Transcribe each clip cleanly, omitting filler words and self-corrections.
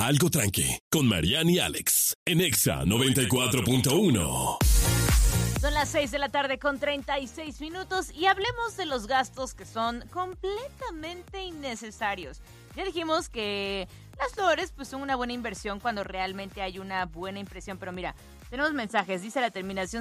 Algo Tranqui, con Mariana y Alex, en Exa 94.1. Son las 6 de la tarde con 36 minutos y hablemos de los gastos que son completamente innecesarios. Ya dijimos que las flores pues son una buena inversión cuando realmente hay una buena impresión, pero mira, tenemos mensajes, dice la terminación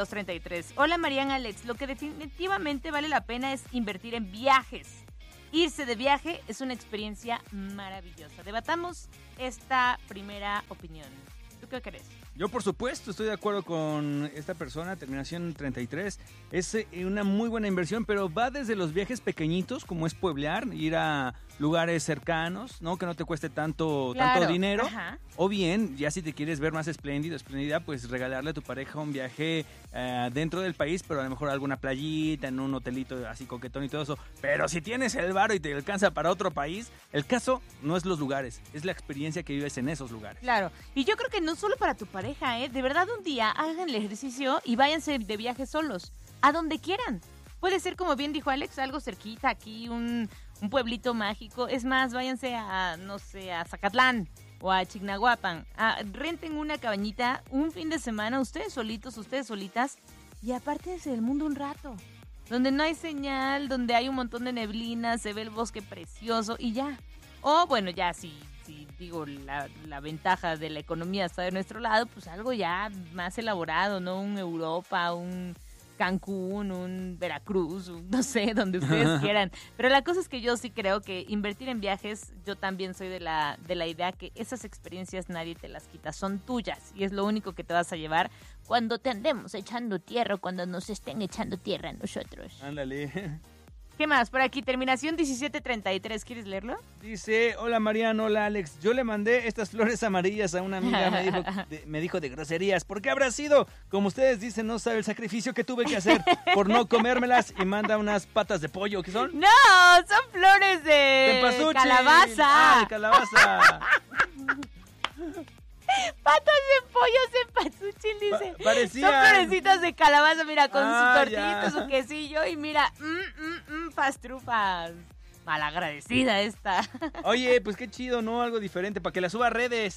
7233. Hola Mariana, Alex, lo que definitivamente vale la pena es invertir en viajes. Irse de viaje es una experiencia maravillosa. Debatamos esta primera opinión. ¿Tú qué crees? Yo, por supuesto, estoy de acuerdo con esta persona, terminación 33. Es una muy buena inversión, pero va desde los viajes pequeñitos, como es pueblear, ir a lugares cercanos, ¿no? Que no te cueste tanto dinero. Ajá. O bien, ya si te quieres ver más espléndida, pues regalarle a tu pareja un viaje dentro del país, pero a lo mejor alguna playita, en un hotelito así coquetón y todo eso. Pero si tienes el varo y te alcanza para otro país, el caso no es los lugares, es la experiencia que vives en esos lugares. Claro, y yo creo que no solo para tu pareja, de verdad un día hagan el ejercicio y váyanse de viaje solos, a donde quieran. Puede ser, como bien dijo Alex, algo cerquita aquí, un pueblito mágico. Es más, váyanse a, no sé, a Zacatlán o a Chignahuapan. Renten una cabañita un fin de semana, ustedes solitos, ustedes solitas, y apártense del mundo un rato. Donde no hay señal, donde hay un montón de neblina, se ve el bosque precioso y ya. O bueno, ya si digo, la ventaja de la economía está de nuestro lado, pues algo ya más elaborado, ¿no? Un Europa, un Cancún, un Veracruz, no sé, donde ustedes quieran. Pero la cosa es que yo sí creo que invertir en viajes, yo también soy de la idea que esas experiencias nadie te las quita, son tuyas y es lo único que te vas a llevar cuando te andemos echando tierra, cuando nos estén echando tierra a nosotros. Ándale. ¿Qué más? Por aquí, terminación 1733, ¿quieres leerlo? Dice, hola Mariano, hola Alex, yo le mandé estas flores amarillas a una amiga, me dijo de groserías. ¿Por qué habrá sido? Como ustedes dicen, no sabe el sacrificio que tuve que hacer por no comérmelas y manda unas patas de pollo, ¿qué son? No, son flores de calabaza. De calabaza. Patas de pollo cempasúchil, dice. Parecían. Son florecitas de calabaza, mira, con su tortillita, ya. su quesillo y mira, pastrufas. Malagradecida esta. Oye, pues qué chido, ¿no? Algo diferente, para que la suba a redes.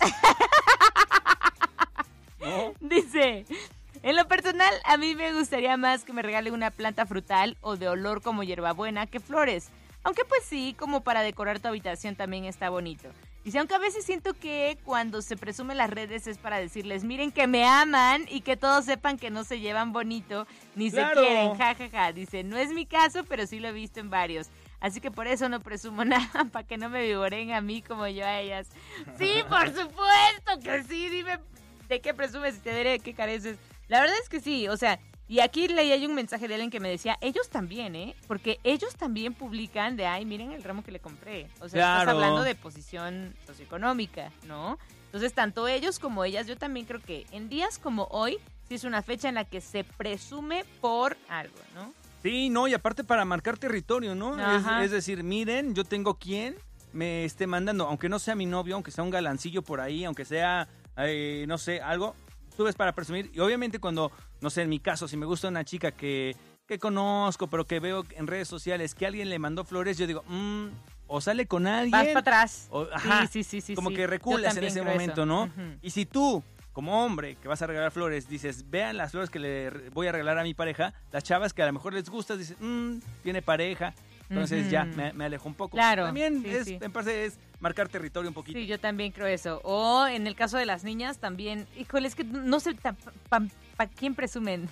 ¿No? Dice, en lo personal, a mí me gustaría más que me regale una planta frutal o de olor como hierbabuena que flores. Aunque pues sí, como para decorar tu habitación también está bonito. Dice, aunque a veces siento que cuando se presume las redes es para decirles, miren que me aman y que todos sepan que no se llevan bonito ni se quieren, jajaja. Dice, no es mi caso, pero sí lo he visto en varios. Así que por eso no presumo nada, para que no me vivoren a mí como yo a ellas. Sí, por supuesto que sí, dime de qué presumes y te diré de qué careces. La verdad es que sí, o sea, y aquí leí hay un mensaje de alguien que me decía, ellos también, porque ellos también publican de, ay, miren el ramo que le compré. O sea, claro. Estás hablando de posición socioeconómica, ¿no? Entonces, tanto ellos como ellas, yo también creo que en días como hoy, sí es una fecha en la que se presume por algo, ¿no? Sí, no, y aparte para marcar territorio, ¿no? Es decir, miren, yo tengo quien me esté mandando, aunque no sea mi novio, aunque sea un galancillo por ahí, aunque sea, no sé, algo, tú ves para presumir. Y obviamente cuando, no sé, en mi caso, si me gusta una chica que conozco, pero que veo en redes sociales que alguien le mandó flores, yo digo, o sale con alguien. Vas para atrás. O, ajá, sí. como que reculas en ese momento, ¿no? Uh-huh. Y si tú, como hombre que vas a regalar flores, dices, vean las flores que le voy a regalar a mi pareja, las chavas que a lo mejor les gusta, dicen, tiene pareja. Entonces ya me alejo un poco. Claro. También Sí. me parece es marcar territorio un poquito. Sí, yo también creo eso. O en el caso de las niñas también, híjole, es que no sé para quién presumen.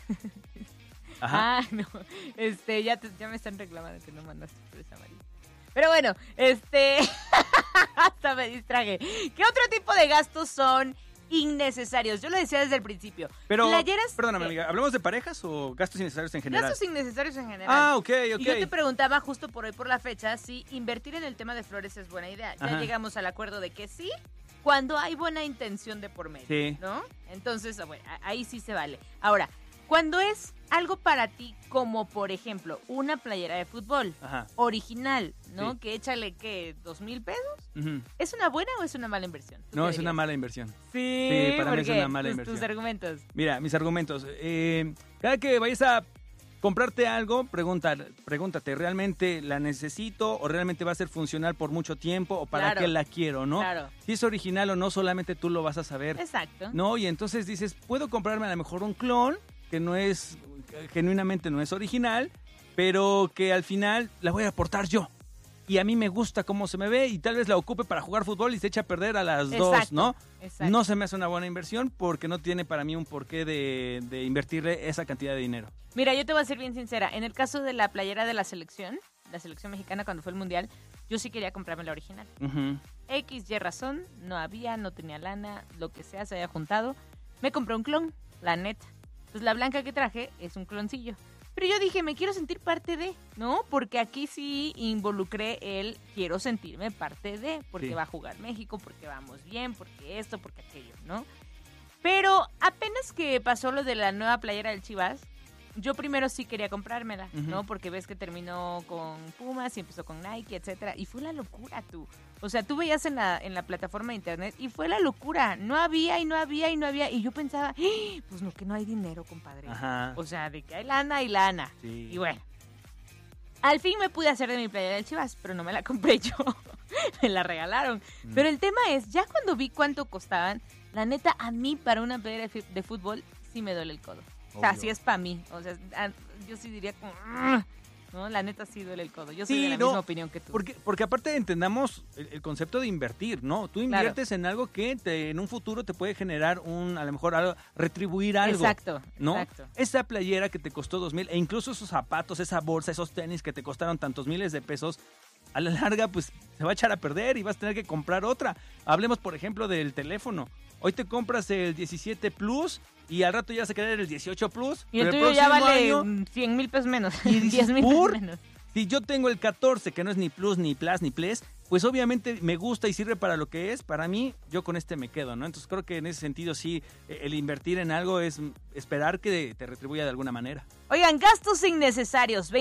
Ajá. No, ya me están reclamando que no mandaste flores amarillas. Pero bueno, hasta me distraje. ¿Qué otro tipo de gastos son innecesarios? Yo lo decía desde el principio. Pero, playeras, perdóname, amiga, ¿hablamos de parejas o gastos innecesarios en general? Gastos innecesarios en general. Ah, ok. Y yo te preguntaba justo por hoy, por la fecha, si invertir en el tema de flores es buena idea. Ya Ajá. llegamos al acuerdo de que sí, cuando hay buena intención de por medio, sí, ¿no? Entonces, bueno, ahí sí se vale. Ahora, cuando es algo para ti, como por ejemplo, una playera de fútbol, ajá, original, ¿no? Sí. Que échale, ¿qué? ¿2,000 pesos? Uh-huh. ¿Es una buena o es una mala inversión? No, es una mala inversión. Sí, para mí ¿por es qué? una mala inversión. Tus argumentos. Mira, mis argumentos. Cada que vayas a comprarte algo, pregúntate, ¿realmente la necesito o realmente va a ser funcional por mucho tiempo o para qué la quiero, ¿no? Claro. Si es original o no, solamente tú lo vas a saber. Exacto. ¿No? Y entonces dices, puedo comprarme a lo mejor un clon que no es, genuinamente no es original, pero que al final la voy a aportar yo. Y a mí me gusta cómo se me ve y tal vez la ocupe para jugar fútbol y se echa a perder a las dos, ¿no? Exacto. No se me hace una buena inversión porque no tiene para mí un porqué de invertirle esa cantidad de dinero. Mira, yo te voy a ser bien sincera. En el caso de la playera de la selección mexicana cuando fue el Mundial, yo sí quería comprarme la original. XY razón, no había, no tenía lana, lo que sea, se había juntado. Me compré un clon, la neta. Entonces la blanca que traje es un cloncillo. Pero yo dije, me quiero sentir parte de, ¿no? Porque aquí sí involucré el quiero sentirme parte de, porque va a jugar México, porque vamos bien, porque esto, porque aquello, ¿no? Pero apenas que pasó lo de la nueva playera del Chivas, yo primero sí quería comprármela, ¿no? Porque ves que terminó con Pumas y empezó con Nike, etcétera. Y fue la locura, tú. O sea, tú veías en la plataforma de internet y fue la locura. No había. Y yo pensaba, pues no, que no hay dinero, compadre. Ajá. O sea, de que hay lana y lana. Sí. Y bueno. Al fin me pude hacer de mi playera del Chivas, pero no me la compré yo. Me la regalaron. Pero el tema es, ya cuando vi cuánto costaban, la neta, a mí para una playera de fútbol sí me duele el codo. O sea, sí es para mí. O sea, yo sí diría como... No, la neta sí duele el codo. Yo soy de la misma opinión que tú. Porque aparte entendamos el concepto de invertir, ¿no? Tú inviertes en algo que en un futuro te puede generar a lo mejor retribuir algo. Exacto, ¿no? exacto. Esa playera que te costó 2,000 e incluso esos zapatos, esa bolsa, esos tenis que te costaron tantos miles de pesos, a la larga pues se va a echar a perder y vas a tener que comprar otra. Hablemos, por ejemplo, del teléfono. Hoy te compras el 17 Plus y al rato ya vas a querer el 18 Plus. Y el tuyo ya vale 100,000 pesos menos. Y 10,000 pesos menos. Si yo tengo el 14, que no es ni Plus, ni Plus, ni Ples, pues obviamente me gusta y sirve para lo que es. Para mí, yo con este me quedo, ¿no? Entonces creo que en ese sentido sí, el invertir en algo es esperar que te retribuya de alguna manera. Oigan, gastos innecesarios.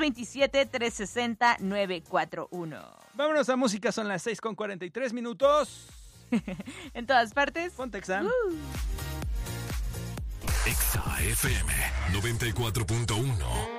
2227-360-941. Vámonos a música, son las 6:43. En todas partes. Ponte exam. Exa FM 94.1.